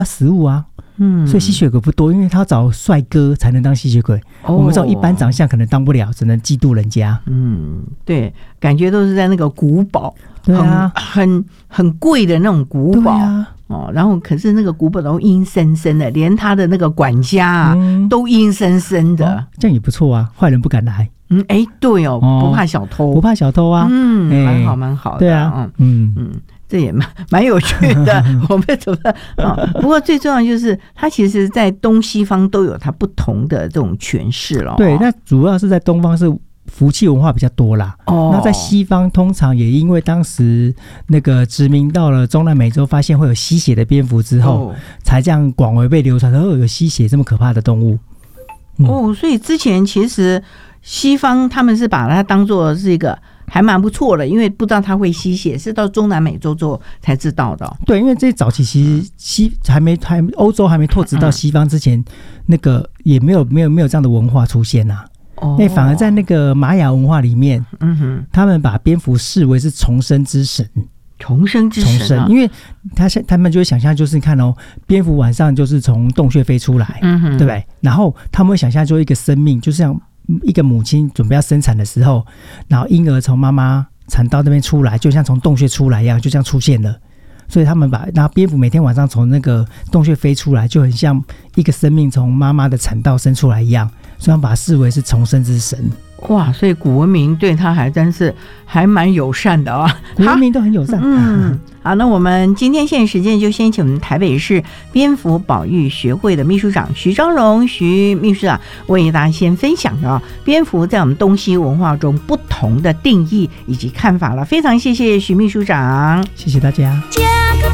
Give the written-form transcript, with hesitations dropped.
食物啊。所以吸血鬼不多，因为他要找帅哥才能当吸血鬼。我们这种一般长相可能当不了，只能嫉妒人家。 对，感觉都是在那个古堡， 对啊， 很贵的那种古堡。然后可是那个古堡都阴森森的，连他的那个管家都阴森森的。 这样也不错啊，坏人不敢来。 对哦，不怕小偷， 不怕小偷啊。 蛮好蛮好的。 对啊， 这也蛮有趣的。我们怎么不过最重要就是它其实在东西方都有它不同的这种诠释了。 对，那主要是在东方是福气文化比较多啦。那在西方通常也因为当时那个殖民到了中南美洲，发现会有吸血的蝙蝠之后，才这样广为被流传。有吸血这么可怕的动物。 所以之前其实西方他们是把它当作是一个还蛮不错的，因为不知道它会吸血，是到中南美洲之后才知道的。对， 因为这早期其实欧洲还没拓殖到西方之前，那个也没有这样的文化出现啊。反而在那个玛雅文化里面，他们把蝙蝠视为是重生之神。 重生之神啊， 因为他们就会想象，就是你看蝙蝠晚上就是从洞穴飞出来，对不对？然后他们会想象，就一个生命，就像一个母亲准备要生产的时候，然后婴儿从妈妈产道那边出来，就像从洞穴出来一样，就这样出现了。所以他们然后蝙蝠每天晚上从那个洞穴飞出来，就很像一个生命从妈妈的产道生出来一样，所以他们把它视为是重生之神。 哇，所以古文明对他还真是还蛮友善的啊， 古文明都很友善。 好，那我们今天现在时间就先请我们台北市蝙蝠保育学会的秘书长徐昭荣徐秘书长为大家先分享的蝙蝠在我们东西文化中不同的定义以及看法了。非常谢谢徐秘书长， 谢谢大家。